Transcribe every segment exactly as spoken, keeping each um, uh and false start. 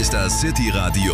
ist das City Radio,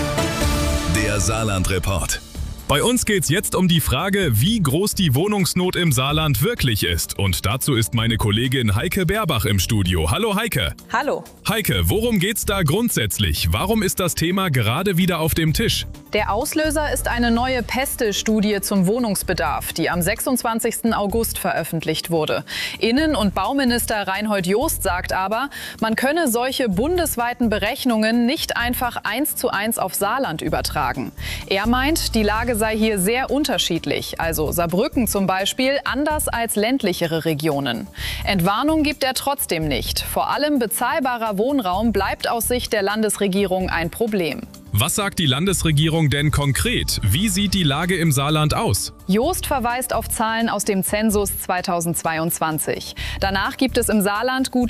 der Saarland-Report. Bei uns geht's jetzt um die Frage, wie groß die Wohnungsnot im Saarland wirklich ist. Und dazu ist meine Kollegin Heike Berbach im Studio. Hallo Heike. Hallo. Heike, worum geht's da grundsätzlich? Warum ist das Thema gerade wieder auf dem Tisch? Der Auslöser ist eine neue PESTEL-Studie zum Wohnungsbedarf, die am sechsundzwanzigsten August veröffentlicht wurde. Innen- und Bauminister Reinhold Jost sagt aber, man könne solche bundesweiten Berechnungen nicht einfach eins zu eins auf Saarland übertragen. Er meint, die Lage sei hier sehr unterschiedlich, also Saarbrücken zum Beispiel anders als ländlichere Regionen. Entwarnung gibt er trotzdem nicht. Vor allem bezahlbarer Wohnraum bleibt aus Sicht der Landesregierung ein Problem. Was sagt die Landesregierung denn konkret? Wie sieht die Lage im Saarland aus? Jost verweist auf Zahlen aus dem Zensus zweitausendzweiundzwanzig. Danach gibt es im Saarland gut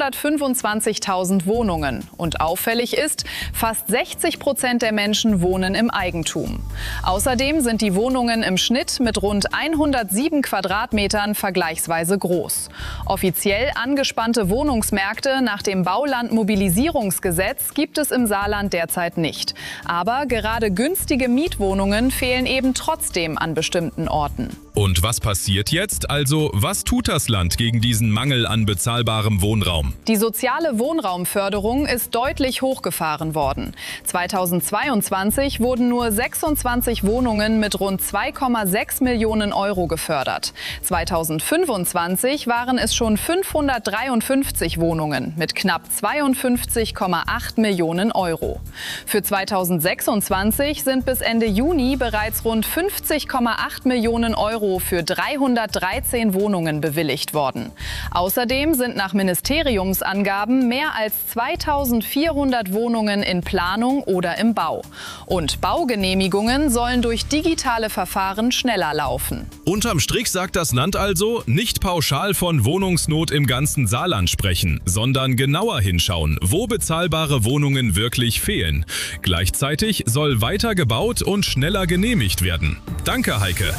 fünfhundertfünfundzwanzigtausend Wohnungen. Und auffällig ist, fast sechzig Prozent der Menschen wohnen im Eigentum. Außerdem sind die Wohnungen im Schnitt mit rund hundertsieben Quadratmetern vergleichsweise groß. Offiziell angespannte Wohnungsmärkte nach dem Baulandmobilisierungsgesetz gibt es im Saarland derzeit nicht. Aber gerade günstige Mietwohnungen fehlen eben trotzdem an bestimmten Orten. Und was passiert jetzt? Also, was tut das Land gegen diesen Mangel an bezahlbarem Wohnraum? Die soziale Wohnraumförderung ist deutlich hochgefahren worden. zweitausendzweiundzwanzig wurden nur sechsundzwanzig Wohnungen mit rund zwei Komma sechs Millionen Euro gefördert. zweitausendfünfundzwanzig waren es schon fünfhundertdreiundfünfzig Wohnungen mit knapp zweiundfünfzig Komma acht Millionen Euro. Für zweitausendsechsundzwanzig sind bis Ende Juni bereits rund fünfzig Komma acht Millionen Euro für dreihundertdreizehn Wohnungen bewilligt worden. Außerdem sind nach Ministeriumsangaben mehr als zweitausendvierhundert Wohnungen in Planung oder im Bau. Und Baugenehmigungen sollen durch digitale Verfahren schneller laufen. Unterm Strich sagt das Land also, nicht pauschal von Wohnungsnot im ganzen Saarland sprechen, sondern genauer hinschauen, wo bezahlbare Wohnungen wirklich fehlen. Gleichzeitig soll weiter gebaut und schneller genehmigt werden. Danke, Heike.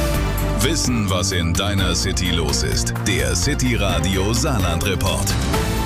Wissen, was in deiner City los ist. Der City Radio Saarland-Report.